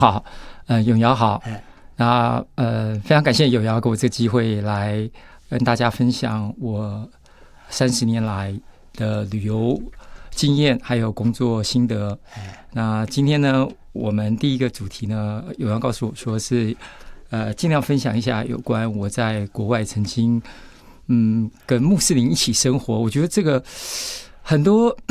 好，永尧好，那非常感谢永尧给我这个机会来跟大家分享我30年来的旅游经验还有工作心得。那今天呢，我们第一个主题呢，永尧告诉我说是尽量分享一下有关我在国外曾经跟穆斯林一起生活。我觉得这个很多